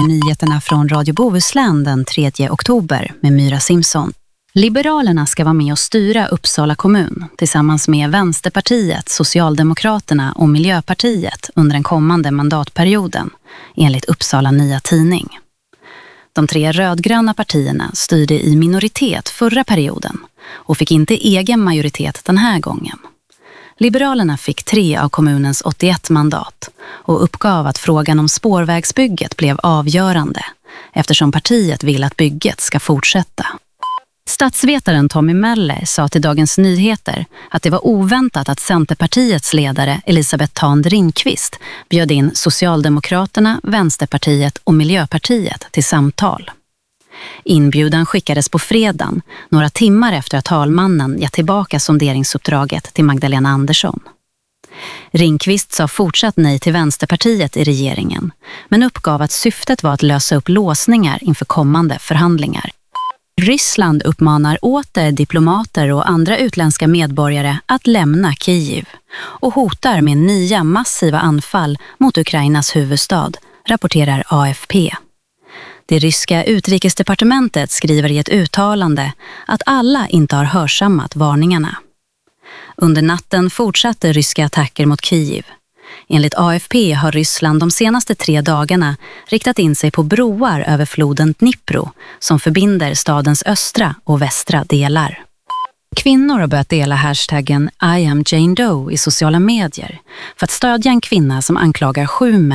nyheterna från Radio Bohuslän den 3 oktober med Myra Simpson. Liberalerna ska vara med och styra Uppsala kommun tillsammans med Vänsterpartiet, Socialdemokraterna och Miljöpartiet under den kommande mandatperioden, enligt Uppsala Nya Tidning. De 3 rödgröna partierna styrde i minoritet förra perioden och fick inte egen majoritet den här gången. Liberalerna fick 3 av kommunens 81 mandat och uppgav att frågan om spårvägsbygget blev avgörande eftersom partiet vill att bygget ska fortsätta. Statsvetaren Tommy Möller sa till Dagens Nyheter att det var oväntat att Centerpartiets ledare Elisabeth Thand Ringqvist bjöd in Socialdemokraterna, Vänsterpartiet och Miljöpartiet till samtal. Inbjudan skickades på fredagen, några timmar efter att talmannen gett tillbaka sonderingsuppdraget till Magdalena Andersson. Ringqvist sa fortsatt nej till Vänsterpartiet i regeringen, men uppgav att syftet var att lösa upp låsningar inför kommande förhandlingar. Ryssland uppmanar åter diplomater och andra utländska medborgare att lämna Kiev och hotar med nya massiva anfall mot Ukrainas huvudstad, rapporterar AFP. Det ryska utrikesdepartementet skriver i ett uttalande att alla inte har hörsammat varningarna. Under natten fortsatte ryska attacker mot Kiev. Enligt AFP har Ryssland de senaste 3 dagarna riktat in sig på broar över floden Dnipro som förbinder stadens östra och västra delar. Kvinnor har börjat dela hashtaggen I am Jane Doe i sociala medier för att stödja en kvinna som anklagar 7 män